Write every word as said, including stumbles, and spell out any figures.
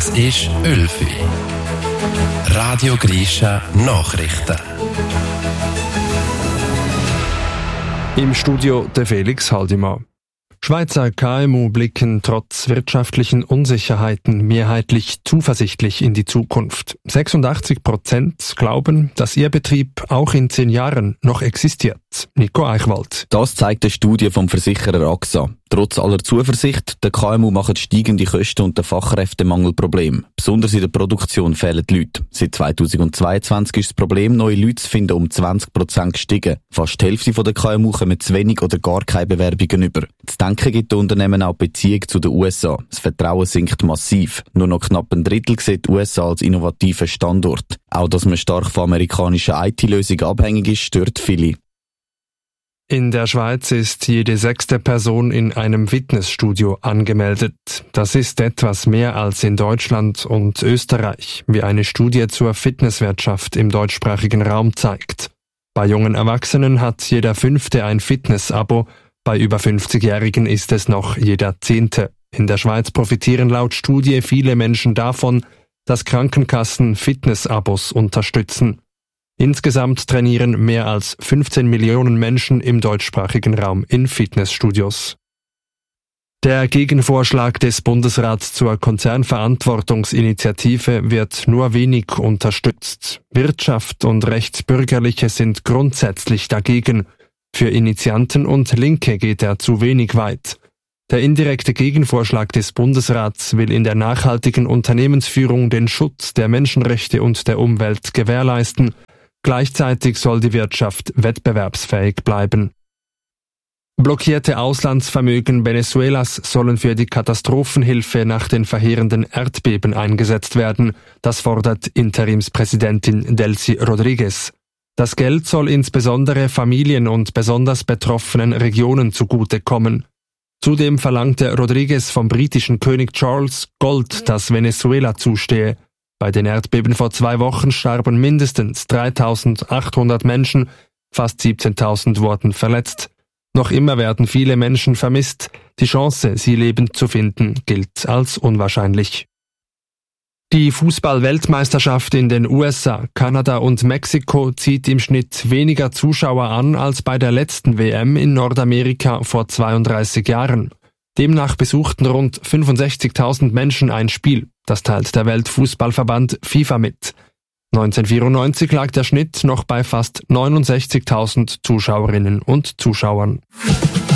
Es ist Ölfi. Radio Grisha Nachrichten. Im Studio der Felix Haldimann. Schweizer K M U blicken trotz wirtschaftlichen Unsicherheiten mehrheitlich zuversichtlich in die Zukunft. sechsundachtzig Prozent glauben, dass ihr Betrieb auch in zehn Jahren noch existiert. Nico Eichwald. Das zeigt eine Studie vom Versicherer A X A. Trotz aller Zuversicht, der K M U machen steigende Kosten und der Fachkräftemangel Problem. Besonders in der Produktion fehlen die Leute. Seit zweitausendzweiundzwanzig ist das Problem, neue Leute zu finden, um zwanzig Prozent gestiegen. Fast die Hälfte der K M U kommen zu wenig oder gar keine Bewerbungen über. Zu denken gibt den Unternehmen auch Beziehung zu den U S A. Das Vertrauen sinkt massiv. Nur noch knapp ein Drittel sieht die U S A als innovativen Standort. Auch dass man stark von amerikanischen I T-Lösungen abhängig ist, stört viele. In der Schweiz ist jede sechste Person in einem Fitnessstudio angemeldet. Das ist etwas mehr als in Deutschland und Österreich, wie eine Studie zur Fitnesswirtschaft im deutschsprachigen Raum zeigt. Bei jungen Erwachsenen hat jeder Fünfte ein Fitness-Abo, bei über fünfzigjährigen ist es noch jeder Zehnte. In der Schweiz profitieren laut Studie viele Menschen davon, dass Krankenkassen Fitness-Abos unterstützen. Insgesamt trainieren mehr als fünfzehn Millionen Menschen im deutschsprachigen Raum in Fitnessstudios. Der Gegenvorschlag des Bundesrats zur Konzernverantwortungsinitiative wird nur wenig unterstützt. Wirtschaft und Rechtsbürgerliche sind grundsätzlich dagegen. Für Initianten und Linke geht er zu wenig weit. Der indirekte Gegenvorschlag des Bundesrats will in der nachhaltigen Unternehmensführung den Schutz der Menschenrechte und der Umwelt gewährleisten. Gleichzeitig soll die Wirtschaft wettbewerbsfähig bleiben. Blockierte Auslandsvermögen Venezuelas sollen für die Katastrophenhilfe nach den verheerenden Erdbeben eingesetzt werden. Das fordert Interimspräsidentin Delcy Rodriguez. Das Geld soll insbesondere Familien und besonders betroffenen Regionen zugutekommen. Zudem verlangte Rodriguez vom britischen König Charles Gold, das Venezuela zustehe. Bei den Erdbeben vor zwei Wochen starben mindestens dreitausendachthundert Menschen, fast siebzehntausend wurden verletzt. Noch immer werden viele Menschen vermisst. Die Chance, sie lebend zu finden, gilt als unwahrscheinlich. Die Fußball-Weltmeisterschaft in den U S A, Kanada und Mexiko zieht im Schnitt weniger Zuschauer an als bei der letzten W M in Nordamerika vor zweiunddreißig Jahren. Demnach besuchten rund fünfundsechzigtausend Menschen ein Spiel. Das teilt der Weltfußballverband FIFA mit. neunzehnhundertvierundneunzig lag der Schnitt noch bei fast neunundsechzigtausend Zuschauerinnen und Zuschauern.